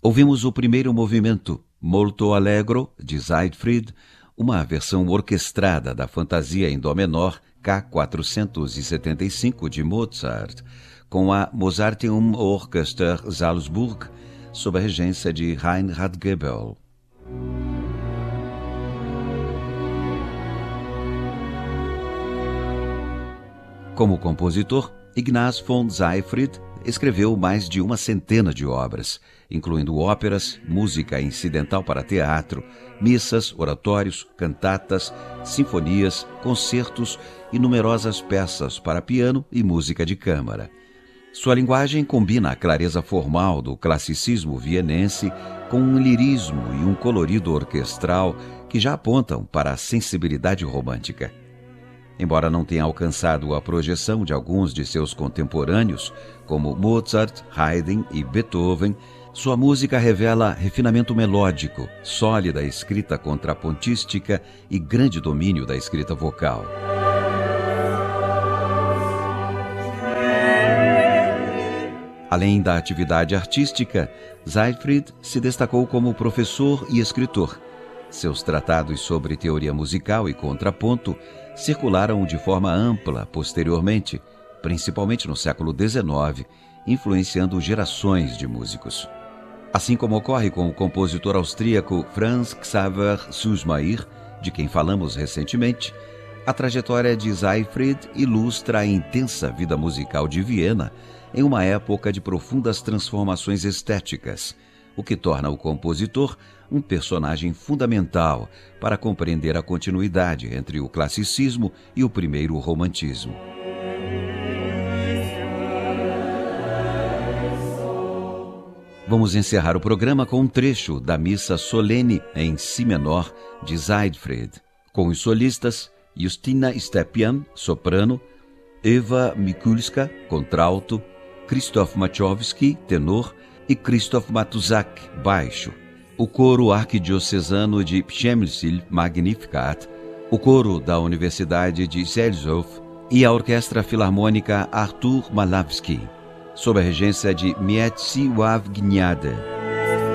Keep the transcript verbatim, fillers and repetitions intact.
Ouvimos o primeiro movimento, Molto Allegro, de Siegfried, uma versão orquestrada da Fantasia em Dó menor K quatrocentos e setenta e cinco de Mozart, com a Mozarteum Orchester Salzburg, sob a regência de Reinhard Goebel. Como compositor, Ignaz von Seyfried escreveu mais de uma centena de obras, incluindo óperas, música incidental para teatro, missas, oratórios, cantatas, sinfonias, concertos e numerosas peças para piano e música de câmara. Sua linguagem combina a clareza formal do classicismo vienense com um lirismo e um colorido orquestral que já apontam para a sensibilidade romântica. Embora não tenha alcançado a projeção de alguns de seus contemporâneos, como Mozart, Haydn e Beethoven, sua música revela refinamento melódico, sólida escrita contrapontística e grande domínio da escrita vocal. Além da atividade artística, Seyfried se destacou como professor e escritor. Seus tratados sobre teoria musical e contraponto circularam de forma ampla posteriormente, principalmente no século dezenove, influenciando gerações de músicos. Assim como ocorre com o compositor austríaco Franz Xaver Süssmayr, de quem falamos recentemente, a trajetória de Seyfried ilustra a intensa vida musical de Viena em uma época de profundas transformações estéticas, o que torna o compositor um personagem fundamental para compreender a continuidade entre o classicismo e o primeiro romantismo. Vamos encerrar o programa com um trecho da Missa Solene em Si menor de Seyfried, com os solistas Justina Stepien, soprano, Eva Mikulska, contralto, Krzysztof Machowski, tenor, e Krzysztof Matuszak, baixo, o coro arquidiocesano de Przemyśl Magnificat, o coro da Universidade de Rzeszów e a Orquestra Filarmônica Artur Malawski, sob a regência de Mieczysław Gniady.